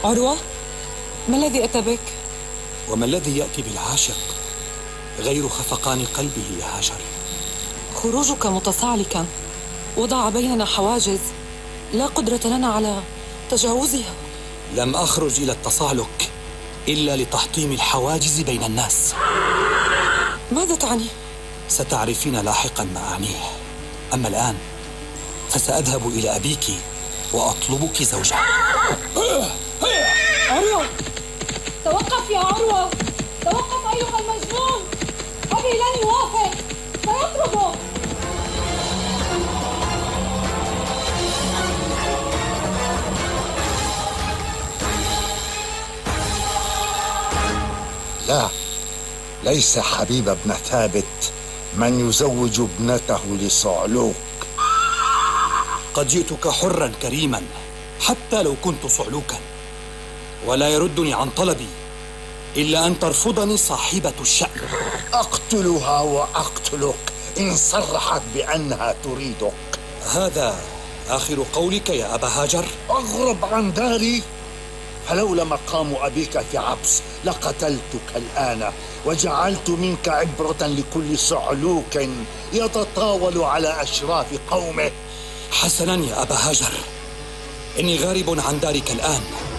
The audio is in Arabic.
عروة، ما الذي أتى بك؟ وما الذي يأتي بالعاشق غير خفقان قلبه يا هاجر؟ خروجك متصعلكا وضع بيننا حواجز لا قدرة لنا على تجاوزها. لم أخرج إلى التصعلك إلا لتحطيم الحواجز بين الناس. ماذا تعني؟ ستعرفين لاحقا ما أعنيه. أما الآن فسأذهب إلى أبيك وأطلبك زوجة. عروة، توقف يا عروة، توقف أيها المجنون. أبي لن يوافق، سيطرده. لا، ليس حبيب ابن ثابت من يزوج ابنته لصعلوك. قد جئتك حرا كريما حتى لو كنت صعلوكا، ولا يردني عن طلبي إلا أن ترفضني صاحبة الشأن. أقتلها وأقتلك إن صرحت بأنها تريدك. هذا آخر قولك يا أبا هاجر؟ أغرب عن داري، فلولا مقام أبيك في عبس لقتلتك الآن وجعلت منك عبرة لكل صعلوك يتطاول على أشراف قومه. حسنا يا أبا هاجر، إني غارب عن دارك الآن،